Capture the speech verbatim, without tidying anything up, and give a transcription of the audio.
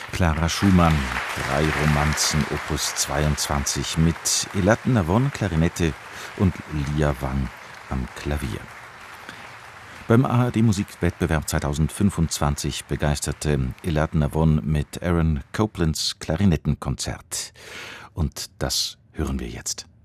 Clara Schumann, drei Romanzen Opus zweiundzwanzig mit Elad Navon Klarinette und Lia Wang am Klavier. Beim A R D-Musikwettbewerb zweitausendfünfundzwanzig begeisterte Elad Navon mit Aaron Coplands Klarinettenkonzert. Und das hören wir jetzt.